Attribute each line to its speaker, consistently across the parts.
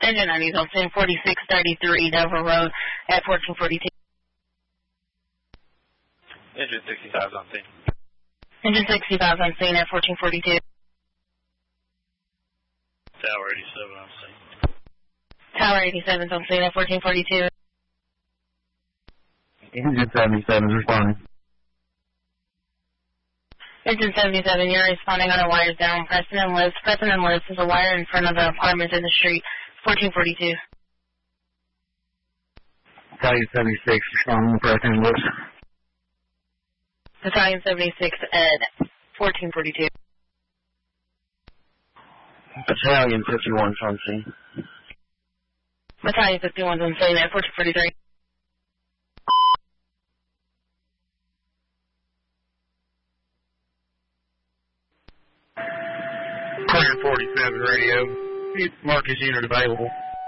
Speaker 1: Engine 90s on scene 4633 Dover Road at 1442.
Speaker 2: Engine 65 on scene.
Speaker 1: Engine 65 on scene at 1442.
Speaker 2: Tower 87 on scene.
Speaker 1: Tower 87 is on scene at 1442.
Speaker 3: Engine 77 is responding.
Speaker 1: Engine 77, you're responding on a wires down. Preston and Liz. Preston and Liz is a wire in front of the apartment in the street. 1442.
Speaker 3: Battalion 76, responding to Preston and Liz.
Speaker 1: Battalion 76 at 1442.
Speaker 3: Battalion 51 on scene.
Speaker 1: Battalion 51 on scene at 1443.
Speaker 3: Clear 47 radio. Marcus unit available.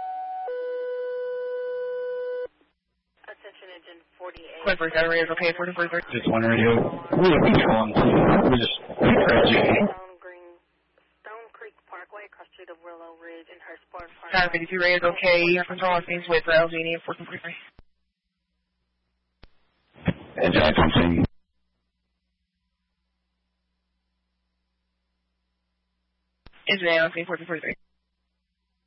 Speaker 1: Attention engine 48. 47 radio is okay, 1443.
Speaker 3: Just one radio. We just
Speaker 1: Stone Creek Parkway across the street of Willow Ridge in Hurstbourne Park. Tower 52 radio is okay. Your control on scenes with LGD at 1443.
Speaker 3: Engine on scene.
Speaker 1: Engine on scene 1443.